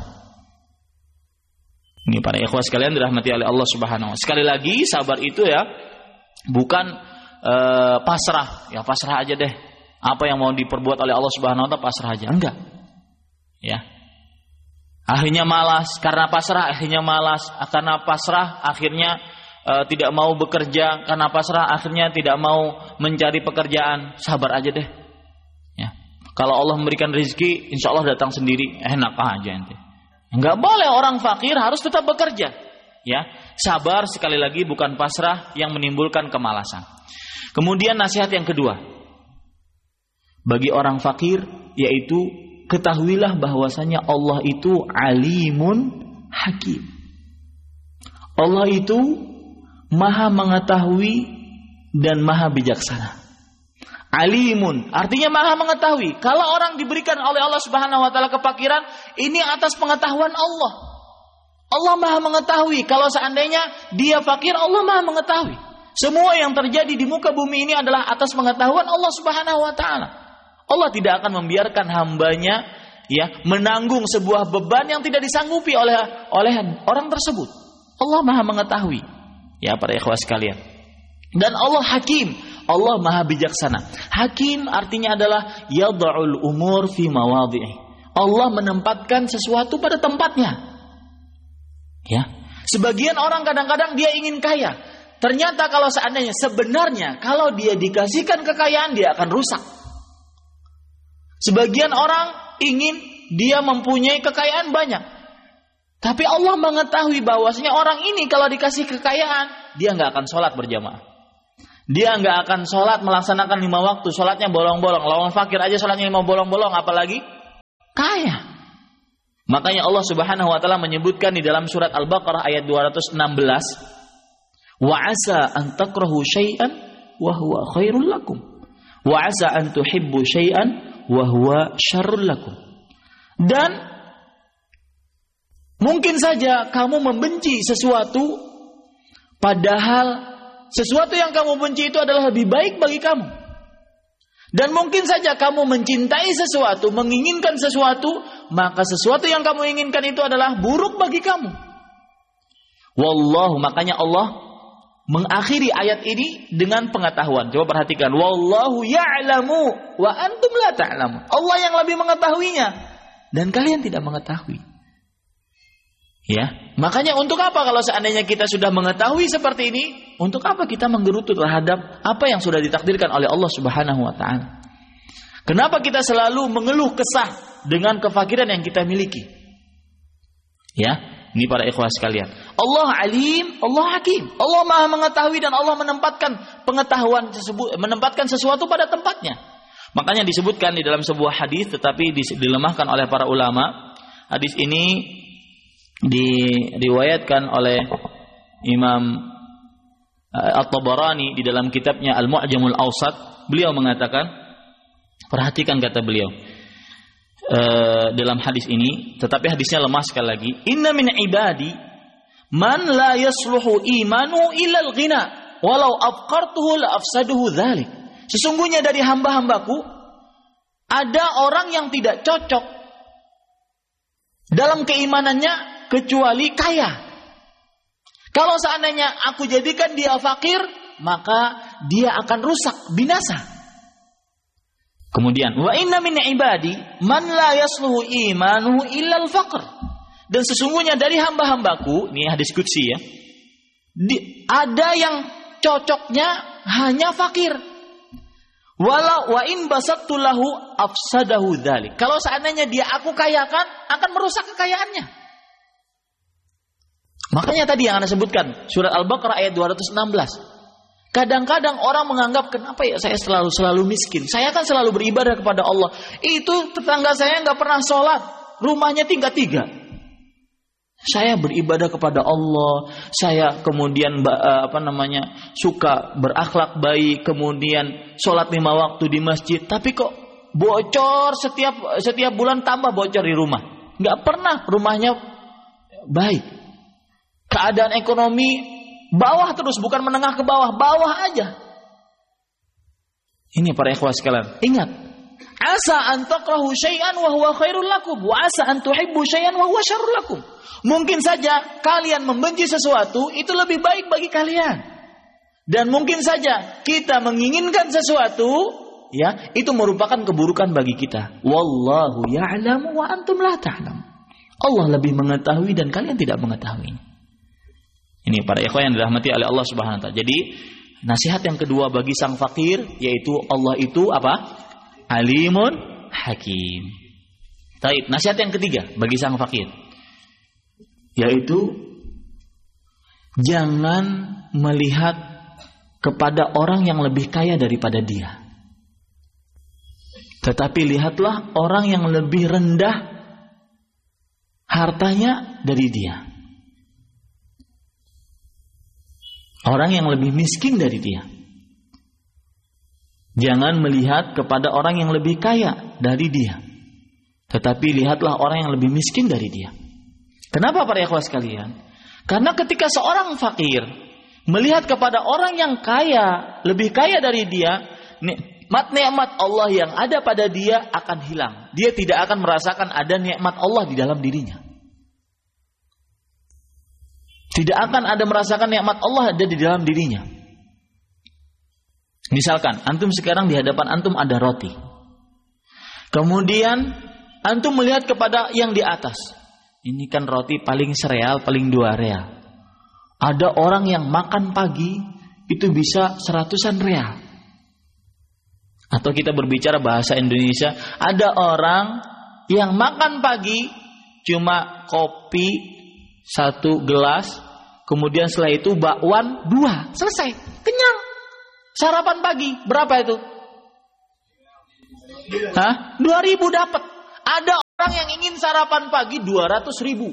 Ini para ikhwah sekalian dirahmati oleh Allah Subhanahu wa taala. Sekali lagi, sabar itu ya bukan pasrah. Ya pasrah aja deh. Apa yang mau diperbuat oleh Allah Subhanahu wa taala pasrah aja. Enggak. Ya. Akhirnya malas karena pasrah, akhirnya malas karena pasrah, akhirnya tidak mau bekerja, karena pasrah akhirnya tidak mau mencari pekerjaan. Sabar aja deh. Ya. Kalau Allah memberikan rezeki, insya Allah datang sendiri. Enak aja ente. Enggak boleh orang fakir harus tetap bekerja. Ya. Sabar sekali lagi bukan pasrah yang menimbulkan kemalasan. Kemudian nasihat yang kedua. Bagi orang fakir, yaitu ketahuilah bahwasanya Allah itu alimun hakim. Allah itu Maha mengetahui dan maha bijaksana. Alimun, artinya maha mengetahui. Kalau orang diberikan oleh Allah Subhanahu wa taala kefakiran, ini atas pengetahuan Allah. Allah maha mengetahui. Kalau seandainya dia fakir, Allah maha mengetahui. Semua yang terjadi di muka bumi ini adalah atas pengetahuan Allah Subhanahu wa taala. Allah tidak akan membiarkan hambanya ya menanggung sebuah beban yang tidak disanggupi oleh orang tersebut. Allah maha mengetahui. Ya para ikhwah sekalian. Dan Allah hakim, Allah maha bijaksana. Hakim artinya adalah yad'ul umur fi mawadhi'i. Allah menempatkan sesuatu pada tempatnya. Ya. Sebagian orang kadang-kadang dia ingin kaya. Ternyata kalau sebenarnya kalau dia dikasihkan kekayaan dia akan rusak. Sebagian orang ingin dia mempunyai kekayaan banyak. Tapi Allah mengetahui bahwasanya orang ini kalau dikasih kekayaan, dia nggak akan sholat berjamaah. Dia nggak akan sholat melaksanakan 5 waktu, sholatnya bolong-bolong. Lawan fakir aja sholatnya 5 bolong-bolong, apalagi kaya. Makanya Allah Subhanahu wa taala menyebutkan di dalam surat Al-Baqarah ayat 216, wa asa an takrahu syai'an wa huwa khairul lakum wa asa an tuhibbu syai'an wa huwa syarrul lakum. Dan mungkin saja kamu membenci sesuatu, padahal sesuatu yang kamu benci itu adalah lebih baik bagi kamu. Dan mungkin saja kamu mencintai sesuatu, menginginkan sesuatu, maka sesuatu yang kamu inginkan itu adalah buruk bagi kamu. Wallahu, makanya Allah mengakhiri ayat ini dengan pengetahuan. Coba perhatikan, wallahu ya'lamu wa antum la ta'lamun. Allah yang lebih mengetahuinya dan kalian tidak mengetahui. Ya, makanya untuk apa kalau seandainya kita sudah mengetahui seperti ini, untuk apa kita menggerutu terhadap apa yang sudah ditakdirkan oleh Allah Subhanahu wa taala? Kenapa kita selalu mengeluh kesah dengan kefakiran yang kita miliki? Ya, ini para ikhwah sekalian. Allah alim, Allah hakim. Allah Maha mengetahui dan Allah menempatkan pengetahuan tersebut, menempatkan sesuatu pada tempatnya. Makanya disebutkan di dalam sebuah hadis, tetapi dilemahkan oleh para ulama. Hadis ini diriwayatkan oleh Imam At-Tabarani di dalam kitabnya Al-Mu'jamul Awsat. Beliau mengatakan, perhatikan kata beliau dalam hadis ini, tetapi hadisnya lemah sekali lagi. Inna min ibadi man la yasluhu imanu illa al-ghina walau afqartuhu la afsaduhu dzalik. Sesungguhnya dari hamba-hambaku ada orang yang tidak cocok dalam keimanannya kecuali kaya. Kalau seandainya aku jadikan dia fakir, maka dia akan rusak, binasa. Kemudian, wa inna min ibadi man la yasluhu imanuhu illa al-faqr. Dan sesungguhnya dari hamba-hambaku, ini hadis qudsi ya, ada yang cocoknya hanya fakir. Walau wa in basattu lahu afsadahu dzalik. Kalau seandainya dia aku kayakan, akan merusak kekayaannya. Makanya tadi yang Anda sebutkan, surat Al-Baqarah ayat 216. Kadang-kadang orang menganggap, kenapa ya saya selalu miskin? Saya kan selalu beribadah kepada Allah. Itu tetangga saya nggak pernah sholat, rumahnya tingkat 3. Saya beribadah kepada Allah, saya kemudian suka berakhlak baik, kemudian sholat 5 waktu di masjid. Tapi kok bocor setiap bulan, tambah bocor di rumah. Nggak pernah rumahnya baik. Keadaan ekonomi bawah terus, bukan menengah ke bawah, bawah aja. Ini para ikhwah sekalian, ingat, asa an takrahu syai'an wa huwa khairul lakum wa asa an tuhibbu syai'an wa huwa syarrul lakum. Mungkin saja kalian membenci sesuatu, itu lebih baik bagi kalian. Dan mungkin saja kita menginginkan sesuatu, ya, itu merupakan keburukan bagi kita. Wallahu ya'lamu wa antum la ta'lamun. Allah lebih mengetahui dan kalian tidak mengetahui. Ini para ikhwan yang dirahmati oleh Allah Subhanahu wa taala. Jadi, nasihat yang kedua bagi sang fakir yaitu Allah itu apa? Alimun Hakim. Baik, nasihat yang ketiga bagi sang fakir yaitu jangan melihat kepada orang yang lebih kaya daripada dia. Tetapi lihatlah orang yang lebih rendah hartanya dari dia. Orang yang lebih miskin dari dia. Jangan melihat kepada orang yang lebih kaya dari dia. Tetapi lihatlah orang yang lebih miskin dari dia. Kenapa para ikhwah sekalian? Karena ketika seorang fakir melihat kepada orang yang kaya, lebih kaya dari dia, nikmat Allah yang ada pada dia akan hilang. Dia tidak akan merasakan ada nikmat Allah di dalam dirinya. Tidak akan ada merasakan nikmat Allah ada di dalam dirinya. Misalkan, antum sekarang di hadapan antum ada roti. Kemudian, antum melihat kepada yang di atas. Ini kan roti paling sereal, paling 2 real. Ada orang yang makan pagi, itu bisa 100-an real. Atau kita berbicara bahasa Indonesia, ada orang yang makan pagi, cuma kopi 1 gelas, kemudian setelah itu bakwan 2, selesai, kenyang. Sarapan pagi berapa itu? 2.000 dapat. Ada Orang yang ingin sarapan pagi 200.000.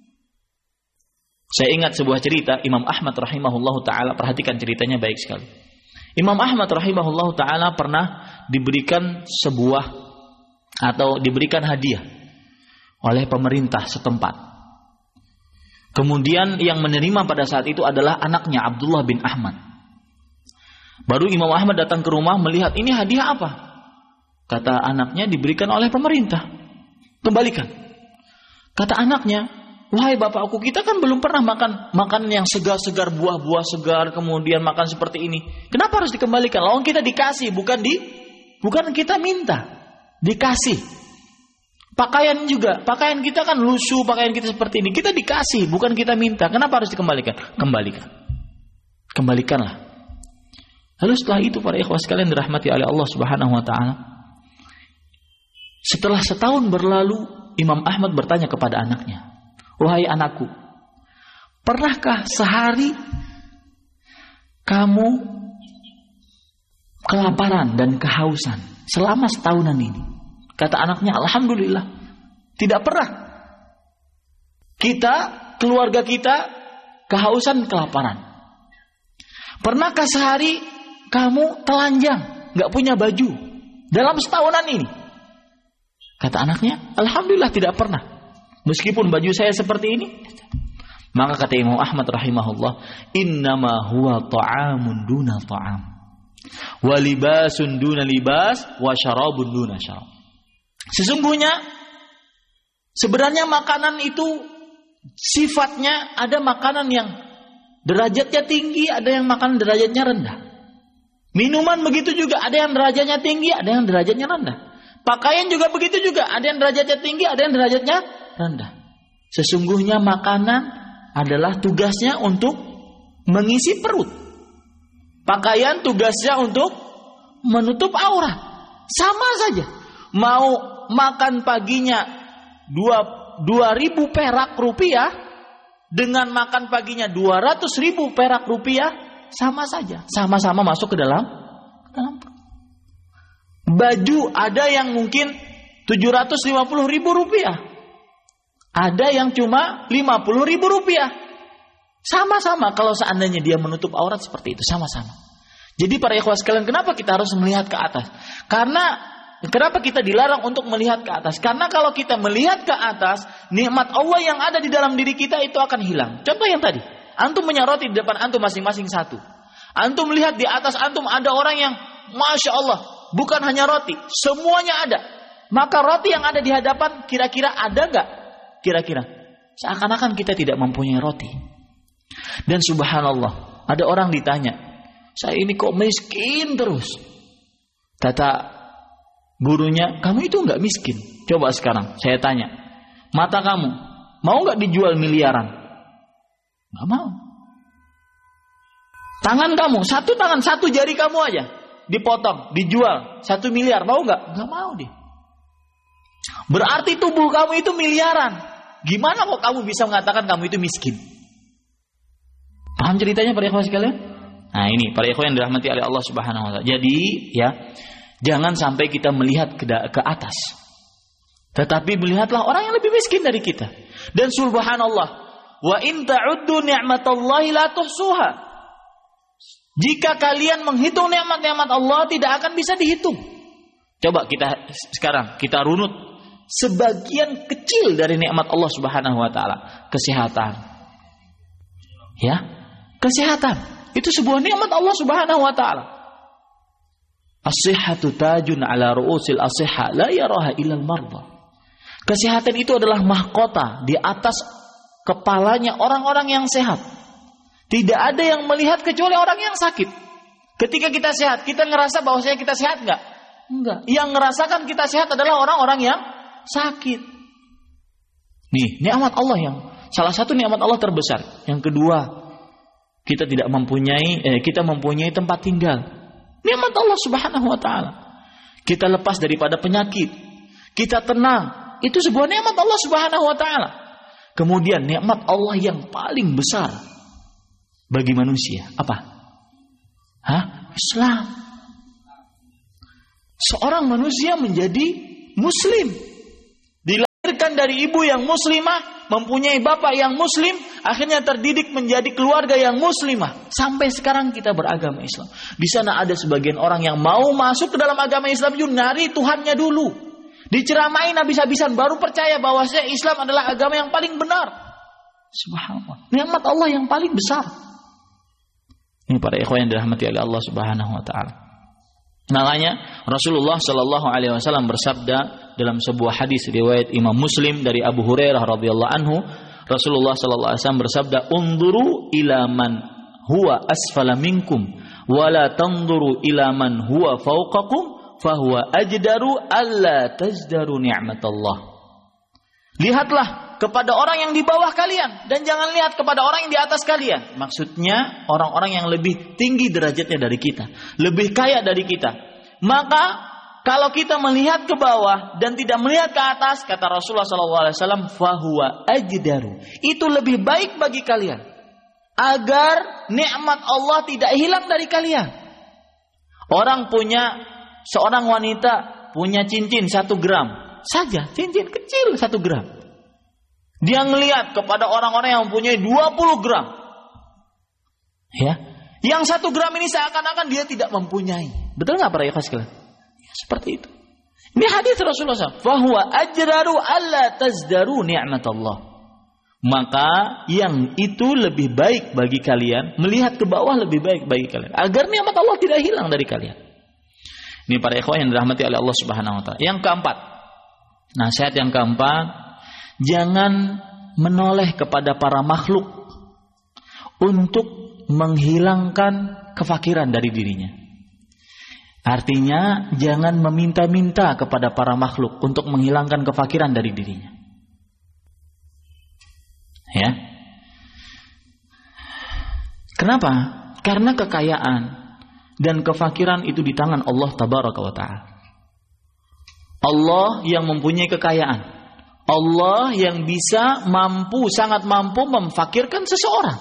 Saya ingat sebuah cerita Imam Ahmad rahimahullahu ta'ala. Perhatikan ceritanya baik sekali. Imam Ahmad rahimahullahu ta'ala pernah diberikan sebuah atau diberikan hadiah oleh pemerintah setempat. Kemudian yang menerima pada saat itu adalah anaknya Abdullah bin Ahmad. Baru Imam Ahmad datang ke rumah melihat ini hadiah apa? Kata anaknya diberikan oleh pemerintah. Kembalikan. Kata anaknya, wahai bapakku, kita kan belum pernah makan yang segar-segar, buah-buah segar, kemudian makan seperti ini. Kenapa harus dikembalikan? Lawan kita dikasih, bukan kita minta. Dikasih. Pakaian juga, pakaian kita kan lusuh, pakaian kita seperti ini. Kita dikasih, bukan kita minta. Kenapa harus dikembalikan? Kembalikan. Kembalikanlah. Lalu setelah itu para ikhwah sekalian dirahmati oleh Allah Subhanahu wa taala. Setelah setahun berlalu, Imam Ahmad bertanya kepada anaknya, "Wahai anakku, pernahkah sehari kamu kelaparan dan kehausan selama setahunan ini?" Kata anaknya, "Alhamdulillah, tidak pernah. Kita, keluarga kita, kehausan, kelaparan. Pernahkah sehari kamu telanjang, gak punya baju dalam setahunan ini?" Kata anaknya, "Alhamdulillah tidak pernah. Meskipun baju saya seperti ini." Maka kata Imam Ahmad rahimahullah, "Innama huwa ta'amun duna ta'am, wa libasun duna libas, wa syarabun duna syarab." Sesungguhnya sebenarnya makanan itu sifatnya ada makanan yang derajatnya tinggi, ada yang makanan derajatnya rendah. Minuman begitu juga, ada yang derajatnya tinggi, ada yang derajatnya rendah. Pakaian juga begitu juga, ada yang derajatnya tinggi, ada yang derajatnya rendah. Sesungguhnya makanan adalah tugasnya untuk mengisi perut. Pakaian tugasnya untuk menutup aurat. Sama saja. Mau makan paginya 2.000 perak rupiah dengan makan paginya 200.000 perak rupiah, sama saja. Sama-sama masuk ke dalam perut. Baju ada yang mungkin 750.000 rupiah. Ada yang cuma 50.000 rupiah. Sama-sama kalau seandainya dia menutup aurat seperti itu. Sama-sama. Jadi para ikhwah sekalian, kenapa kita harus melihat ke atas? Kenapa kita dilarang untuk melihat ke atas? Karena kalau kita melihat ke atas, nikmat Allah yang ada di dalam diri kita itu akan hilang. Contoh yang tadi, antum menyaroti di depan antum masing-masing satu. Antum melihat di atas antum ada orang yang Masya Allah, bukan hanya roti, semuanya ada. Maka roti yang ada di hadapan kira-kira ada gak? Kira-kira seakan-akan kita tidak mempunyai roti. Dan subhanallah, ada orang ditanya, "Saya ini kok miskin terus?" Kata gurunya, "Kamu itu enggak miskin. Coba sekarang saya tanya, mata kamu mau enggak dijual miliaran?" Enggak mau. Tangan kamu, satu tangan, satu jari kamu aja dipotong, dijual 1 miliar, mau enggak? Enggak mau dia. Berarti tubuh kamu itu miliaran. Gimana kok kamu bisa mengatakan kamu itu miskin? Paham ceritanya para ikhwan sekalian? Nah ini para ikhwan yang dirahmati oleh Allah Subhanahu wa taala. Jadi ya, jangan sampai kita melihat ke atas. Tetapi melihatlah orang yang lebih miskin dari kita. Dan subhanallah, wa in ta'uddu ni'matallahi la tuhsuha. Jika kalian menghitung nikmat-nikmat Allah, tidak akan bisa dihitung. Coba kita runut sebagian kecil dari nikmat Allah Subhanahu wa taala. Kesehatan. Ya, kesehatan. Itu sebuah nikmat Allah Subhanahu wa taala. As-sihhatu tajun ala ru'usil as-sihha la yaraha illal marda. Kesehatan itu adalah mahkota di atas kepalanya orang-orang yang sehat. Tidak ada yang melihat kecuali orang yang sakit. Ketika kita sehat, kita ngerasa bahwasanya kita sehat enggak? Enggak. Yang ngerasakan kita sehat adalah orang-orang yang sakit. Nih, nikmat Allah yang salah satu nikmat Allah terbesar. Yang kedua, kita mempunyai tempat tinggal. Nikmat Allah Subhanahu wa taala. Kita lepas daripada penyakit. Kita tenang. Itu sebuah nikmat Allah Subhanahu wa taala. Kemudian nikmat Allah yang paling besar bagi manusia apa? Islam. Seorang manusia menjadi muslim. dari ibu yang muslimah, mempunyai bapak yang muslim, akhirnya terdidik menjadi keluarga yang muslimah. Sampai sekarang kita beragama Islam. Di sana ada sebagian orang yang mau masuk ke dalam agama Islam, nyari Tuhannya dulu. Diceramain habis-habisan, baru percaya bahwasanya Islam adalah agama yang paling benar. Subhanallah. Nikmat Allah yang paling besar. Ini para ikhwan yang dirahmati oleh Allah Subhanahu wa taala. Makanya Rasulullah sallallahu alaihi wasallam bersabda dalam sebuah hadis riwayat Imam Muslim dari Abu Hurairah radhiyallahu anhu, Rasulullah sallallahu alaihi wasallam bersabda, "Unzuru ila man huwa asfala minkum wa la tanzuru ila man huwa fawqakum fahuwa ajdaru alla tajdaru ni'matallah." Lihatlah kepada orang yang di bawah kalian dan jangan lihat kepada orang yang di atas kalian. Maksudnya orang-orang yang lebih tinggi derajatnya dari kita, lebih kaya dari kita. Maka kalau kita melihat ke bawah dan tidak melihat ke atas, kata Rasulullah SAW, fahuwa ajdaru. Itu lebih baik bagi kalian agar nikmat Allah tidak hilang dari kalian. Seorang wanita punya cincin 1 gram saja, cincin kecil 1 gram. Dia ngelihat kepada orang-orang yang mempunyai 20 gram. Ya. Yang 1 gram ini seakan-akan dia tidak mempunyai. Betul nggak para ikhlas sekalian? Ya, seperti itu. Ini hadis Rasulullah SAW. Fahuwa ajraru alla tazdaru ni'matallah. Maka yang itu lebih baik bagi kalian, melihat ke bawah lebih baik bagi kalian, agar nikmat Allah tidak hilang dari kalian. Ini para ikhwan yang dirahmati oleh Allah Subhanahu wa taala. Yang keempat. Nasihat yang keempat, jangan menoleh kepada para makhluk untuk menghilangkan kefakiran dari dirinya. Artinya, jangan meminta-minta kepada para makhluk untuk menghilangkan kefakiran dari dirinya. Ya. Kenapa? Karena kekayaan dan kefakiran itu di tangan Allah Tabaraka wa Ta'ala. Allah yang mempunyai kekayaan. Allah yang bisa sangat mampu memfakirkan seseorang.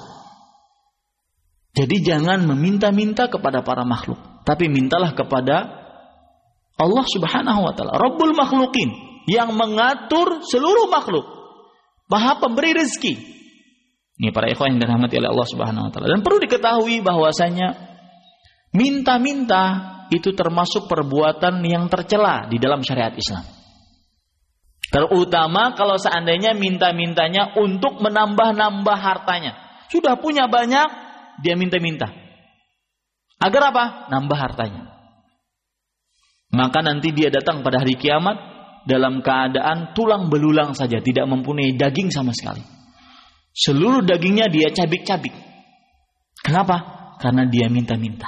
Jadi jangan meminta-minta kepada para makhluk, tapi mintalah kepada Allah Subhanahu wa taala, Rabbul makhlukin, yang mengatur seluruh makhluk, Maha pemberi rezeki. Ini para ikhwan yang dirahmati oleh Allah Subhanahu wa taala. Dan perlu diketahui bahwasanya minta-minta itu termasuk perbuatan yang tercela di dalam syariat Islam. Terutama kalau seandainya minta-mintanya untuk menambah-nambah hartanya. Sudah punya banyak, dia minta-minta. Agar apa? Nambah hartanya. Maka nanti dia datang pada hari kiamat dalam keadaan tulang belulang saja, tidak mempunyai daging sama sekali. Seluruh dagingnya dia cabik-cabik. Kenapa? Karena dia minta-minta.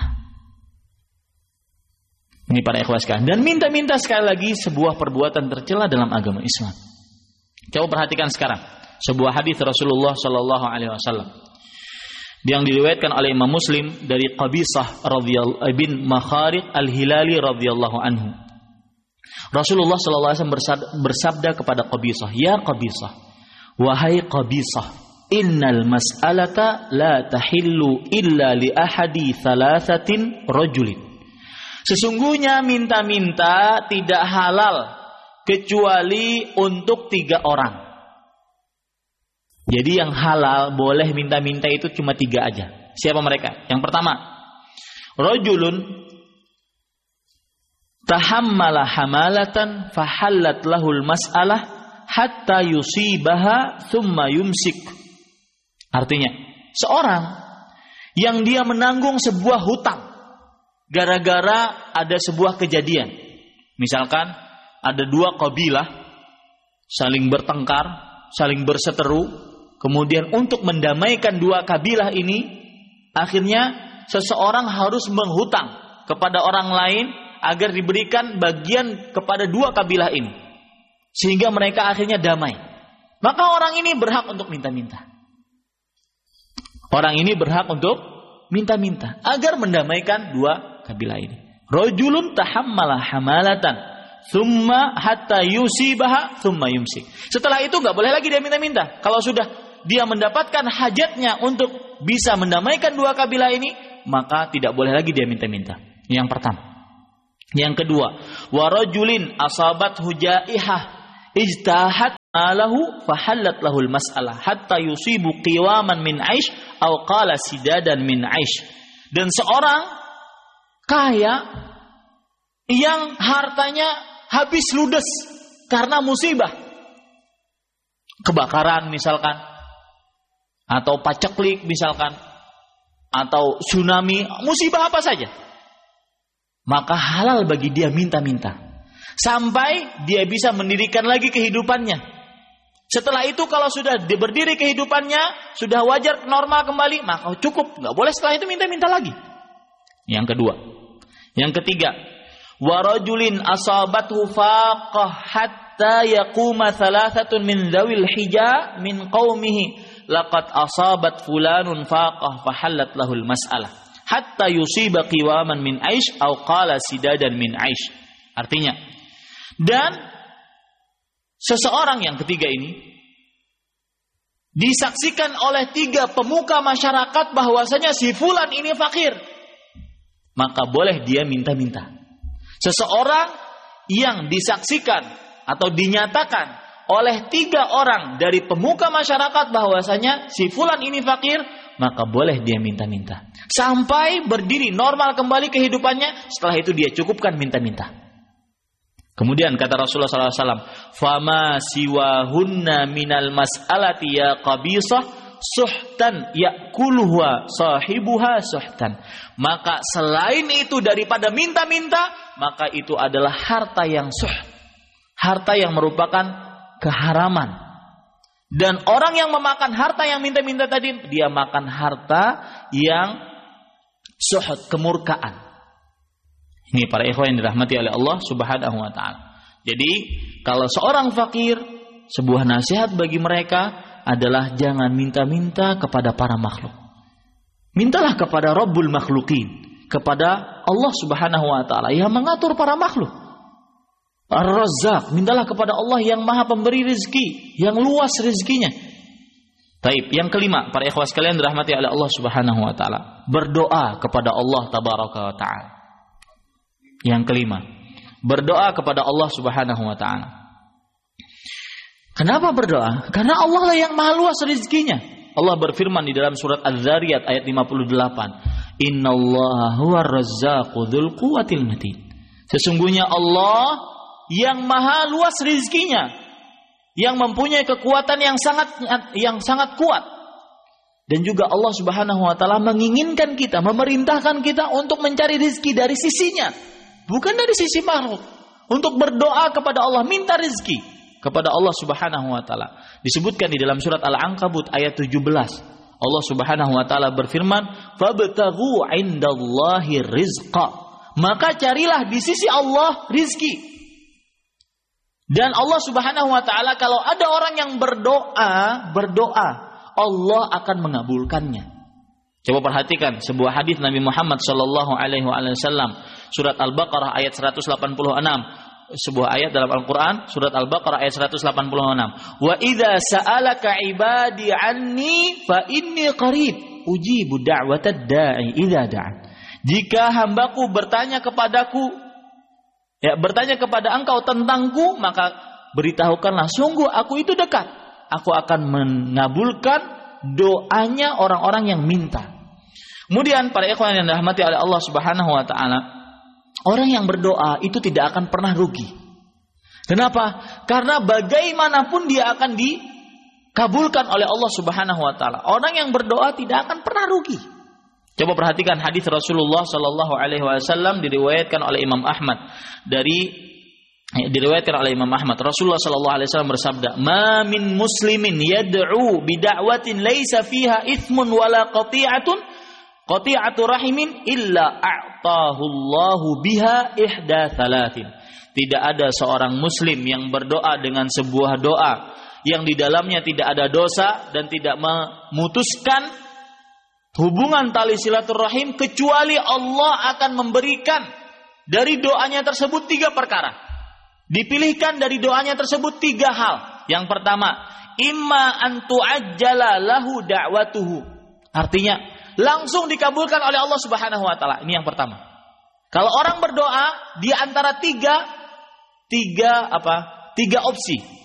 Ini para ikhwas sekalian. Dan minta-minta sekali lagi sebuah perbuatan tercela dalam agama Islam. Coba perhatikan sekarang sebuah hadis Rasulullah sallallahu alaihi wasallam yang diriwayatkan oleh Imam Muslim dari Qabisah radhiyallahu bin Makharid Al-Hilali radhiyallahu anhu. Rasulullah sallallahu alaihi wasallam bersabda kepada Qabisah, "Ya Qabisah, wahai Qabisah, innal mas'alata la tahillu illa li ahadi thalathatin rajulin." Sesungguhnya minta-minta tidak halal kecuali untuk 3 orang. Jadi yang halal boleh minta-minta itu cuma 3 aja. Siapa mereka? Yang pertama, rajulun tahammala hamalatan fahallat lahul mas'alah hatta yusibaha thumma yumsik. Artinya, seorang yang dia menanggung sebuah hutang gara-gara ada sebuah kejadian. Misalkan ada 2 kabilah saling bertengkar, saling berseteru. Kemudian untuk mendamaikan 2 kabilah ini, akhirnya seseorang harus menghutang kepada orang lain agar diberikan bagian kepada 2 kabilah ini, sehingga mereka akhirnya damai. Maka orang ini berhak untuk minta-minta. Orang ini berhak untuk minta-minta agar mendamaikan 2 kabilah ini. Rajulun tahammala hamalatan thumma hatta yusibaha thumma yumsik. Setelah itu enggak boleh lagi dia minta-minta. Kalau sudah dia mendapatkan hajatnya untuk bisa mendamaikan 2 kabilah ini, maka tidak boleh lagi dia minta-minta. Yang pertama. Yang kedua, wa rajulin asabat hujaihah ijtahat lahu fahallat lahul mas'alah hatta yusibu qiwaman min aish aw qala sidadan min aish. Dan seorang kaya yang hartanya habis ludes karena musibah, kebakaran misalkan, atau paceklik misalkan, atau tsunami, musibah apa saja, maka halal bagi dia minta-minta sampai dia bisa mendirikan lagi kehidupannya. Setelah itu kalau sudah berdiri kehidupannya, sudah wajar normal kembali, maka cukup, nggak boleh setelah itu minta-minta lagi. Yang kedua, yang ketiga, warajulin asabathu faqah hatta yaquma thalathatun min dzawil hija min qaumihi laqad asabat fulanun faqah fahallat lahul mas'alah hatta yusiba qiwaman min aish aw qala sidadan min aish. Artinya, dan seseorang yang ketiga ini disaksikan oleh 3 pemuka masyarakat bahwasanya si fulan ini fakir, maka boleh dia minta-minta. Seseorang yang disaksikan atau dinyatakan oleh 3 orang dari pemuka masyarakat bahwasanya si fulan ini fakir, maka boleh dia minta-minta sampai berdiri normal kembali kehidupannya. Setelah itu dia cukupkan minta-minta. Kemudian kata Rasulullah SAW, fama siwahunna minal mas'alati ya qabisah suhtan yakuluha sahibuha suhtan. Maka selain itu daripada minta-minta, maka itu adalah harta yang suht, harta yang merupakan keharaman. Dan orang yang memakan harta yang minta-minta tadi, dia makan harta yang suhut, kemurkaan. Ini para ikhwan yang dirahmati oleh Allah Subhanahu wa taala. Jadi, kalau seorang fakir, sebuah nasihat bagi mereka adalah jangan minta-minta kepada para makhluk. Mintalah kepada Rabbul Makhluqin, kepada Allah Subhanahu wa taala yang mengatur para makhluk. Ar-Razzaq, mintalah kepada Allah yang Maha pemberi rezeki, yang luas rezekinya. Taib, yang kelima, para ikhwan sekalian dirahmati oleh Allah Subhanahu wa taala, berdoa kepada Allah Tabaraka wa taala. Yang kelima, berdoa kepada Allah Subhanahu wa taala. Kenapa berdoa? Karena Allah lah yang maha luas rezekinya. Allah berfirman di dalam surat Az-Zariyat ayat 58, innallaha huwar razzaqu dzul quwwatil matin. Sesungguhnya Allah yang maha luas rezekinya, yang mempunyai kekuatan yang sangat kuat. Dan juga Allah Subhanahu wa taala menginginkan kita, memerintahkan kita untuk mencari rezeki dari sisinya, bukan dari sisi makhluk. Untuk berdoa kepada Allah, minta rezeki kepada Allah Subhanahu wa taala. Disebutkan di dalam surat Al-Ankabut ayat 17. Allah Subhanahu wa taala berfirman, "Fabtaghu 'indallahi rizqa." Maka carilah di sisi Allah rezeki. Dan Allah Subhanahu wa taala, kalau ada orang yang berdoa, Allah akan mengabulkannya. Coba perhatikan sebuah hadis Nabi Muhammad sallallahu alaihi wasallam, surat Al-Baqarah ayat 186. Sebuah ayat dalam Al-Qur'an, surat Al-Baqarah ayat 186. Wa idza sa'alaka 'ibadi 'anni fa inni qarib ujibu da'watad da'i idza da'an. Jika hambaku bertanya kepadaku, bertanya kepada engkau tentangku, maka beritahukanlah, sungguh aku itu dekat. Aku akan mengabulkan doanya orang-orang yang minta. Kemudian para ikhwan yang dirahmati oleh Allah Subhanahu wa taala, orang yang berdoa itu tidak akan pernah rugi. Kenapa? Karena bagaimanapun dia akan dikabulkan oleh Allah Subhanahu wa taala. Orang yang berdoa tidak akan pernah rugi. Coba perhatikan hadis Rasulullah sallallahu alaihi wasallam, diriwayatkan oleh Imam Ahmad. Rasulullah sallallahu alaihi wasallam bersabda, "Ma min muslimin yad'u bi da'watin laisa fiha ithmun wala qati'atu rahimin illa a'tahu Allahu biha ihda thalathin." Tidak ada seorang muslim yang berdoa dengan sebuah doa yang di dalamnya tidak ada dosa dan tidak memutuskan hubungan tali silaturahim, kecuali Allah akan memberikan dari doanya tersebut 3 perkara. Dipilihkan dari doanya tersebut 3 hal. Yang pertama, imma an tu'ajjala lahu da'watuhu. Artinya, langsung dikabulkan oleh Allah Subhanahu wa taala. Ini yang pertama. Kalau orang berdoa di antara tiga opsi.